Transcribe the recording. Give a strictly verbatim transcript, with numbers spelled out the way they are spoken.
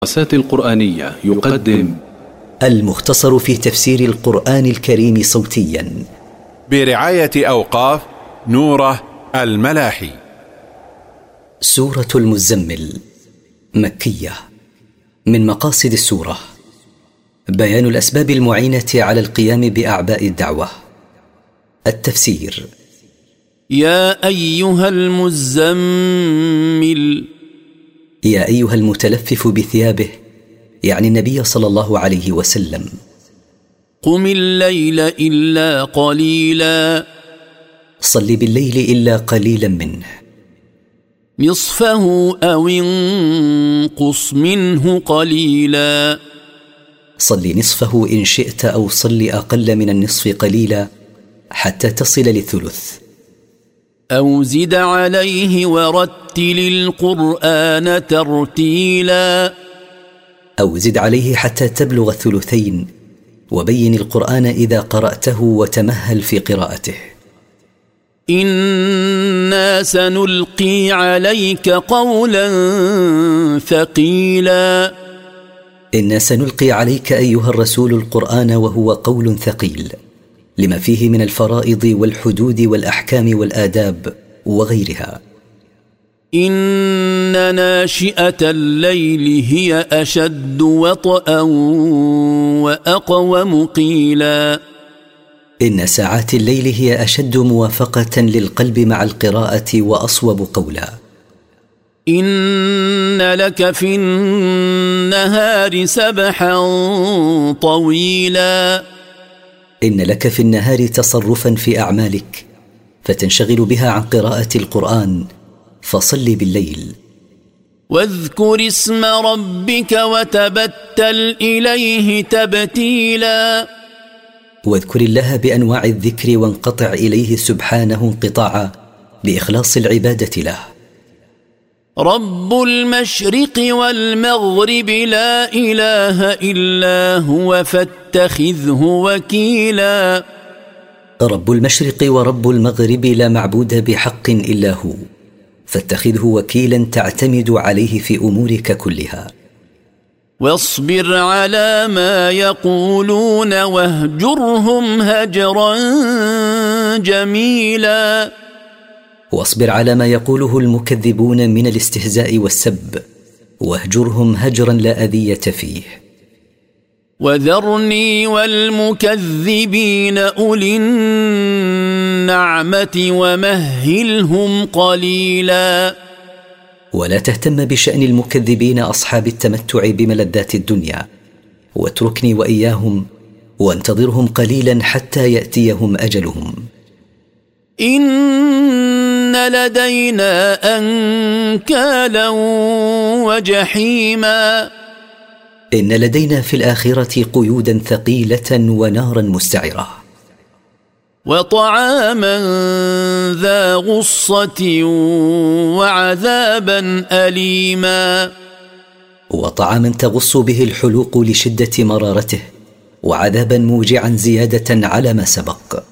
الدراسات القرآنية يقدم المختصر في تفسير القرآن الكريم صوتيا برعاية أوقاف نوره الملاحي. سورة المزمل مكية. من مقاصد السورة بيان الأسباب المعينة على القيام بأعباء الدعوة. التفسير: يا أيها المزمل، يا أيها المتلفف بثيابه، يعني النبي صلى الله عليه وسلم. قم الليل إلا قليلا، صل بالليل إلا قليلا منه. نصفه أو انقص منه قليلا، صل نصفه إن شئت، أو صل أقل من النصف قليلا حتى تصل للثلث. أو زد عليه ورتل القرآن ترتيلا، أو زد عليه حتى تبلغ الثلثين، وبين القرآن إذا قرأته وتمهل في قراءته. إنا سنلقي عليك قولا ثقيلا، إنا سنلقي عليك أيها الرسول القرآن وهو قول ثقيل، لما فيه من الفرائض والحدود والأحكام والآداب وغيرها. إن ناشئة الليل هي أشد وطئا وأقوم قيلا، إن ساعات الليل هي أشد موافقة للقلب مع القراءة وأصوب قولا. إن لك في النهار سبحا طويلا، إن لك في النهار تصرفا في أعمالك فتنشغل بها عن قراءة القرآن، فصل بالليل. واذكر اسم ربك وتبتل إليه تبتيلا، واذكر الله بأنواع الذكر وانقطع إليه سبحانه انقطاعا بإخلاص العبادة له. رب المشرق والمغرب لا إله إلا هو فاتخذه وكيلا، رب المشرق ورب المغرب لا معبود بحق إلا هو، فاتخذه وكيلا تعتمد عليه في أمورك كلها. واصبر على ما يقولون واهجرهم هجرا جميلا، واصبر على ما يقوله المكذبون من الاستهزاء والسب، واهجرهم هجرا لا أذية فيه. وذرني والمكذبين أولي النعمة ومهلهم قليلا، ولا تهتم بشأن المكذبين أصحاب التمتع بملذات الدنيا، واتركني وإياهم وانتظرهم قليلا حتى يأتيهم أجلهم. إن لدينا أنكالا وجحيما، إن لدينا في الآخرة قيودا ثقيلة ونارا مستعرة. وطعاما ذا غصة وعذابا أليما، وطعاما تغص به الحلوق لشدة مرارته، وعذابا موجعا زيادة على ما سبق.